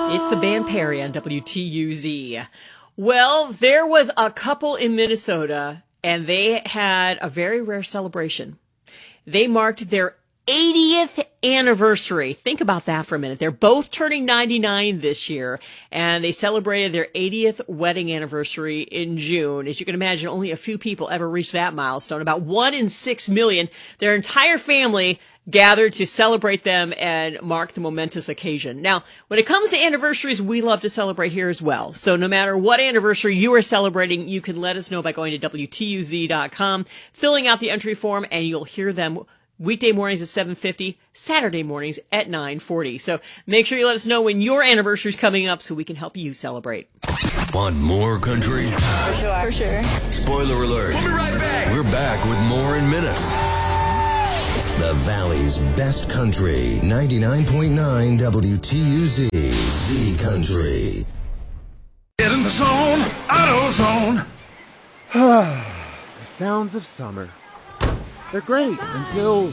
It's the band Perry on WTUZ. Well, there was a couple in Minnesota, and they had a very rare celebration. They marked their 80th anniversary. Think about that for a minute. They're both turning 99 this year, and they celebrated their 80th wedding anniversary in June. As you can imagine, only a few people ever reached that milestone. About 1 in 6 million. Their entire family gathered to celebrate them and mark the momentous occasion. Now, when it comes to anniversaries, we love to celebrate here as well. So no matter what anniversary you are celebrating, you can let us know by going to WTUZ.com, filling out the entry form, and you'll hear them weekday mornings at 7:50, Saturday mornings at 9:40. So make sure you let us know when your anniversary is coming up so we can help you celebrate. Want more country? For sure. Spoiler alert. We'll be right back. We're back with more in minutes. The Valley's best country, 99.9 WTUZ, The Country. Get in the zone, AutoZone. The sounds of summer. They're great until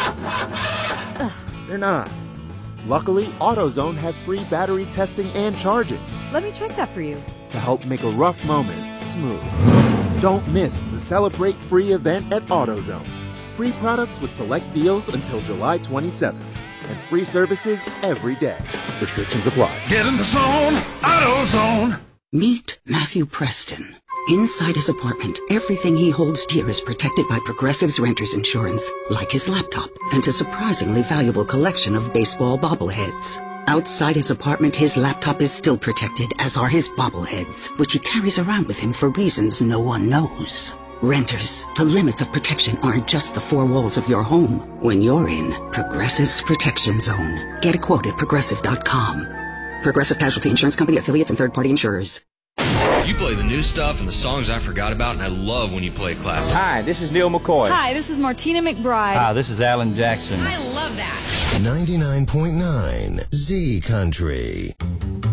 they're not. Luckily, AutoZone has free battery testing and charging Let me check that for you. to help make a rough moment smooth. Don't miss the Celebrate Free event at AutoZone. Free products with select deals until July 27th. And free services every day. Restrictions apply. Get in the zone, AutoZone. Meet Matthew Preston. Inside his apartment, everything he holds dear is protected by Progressive's renter's insurance, like his laptop and a surprisingly valuable collection of baseball bobbleheads. Outside his apartment, his laptop is still protected, as are his bobbleheads, which he carries around with him for reasons no one knows. Renters, the limits of protection aren't just the four walls of your home. When you're in Progressive's Protection Zone, get a quote at Progressive.com. Progressive Casualty Insurance Company, affiliates, and third-party insurers. You play the new stuff and the songs I forgot about, and I love when you play classic. Hi, this is Neil McCoy. Hi, this is Martina McBride. Hi, this is Alan Jackson. I love that. 99.9 Z Country.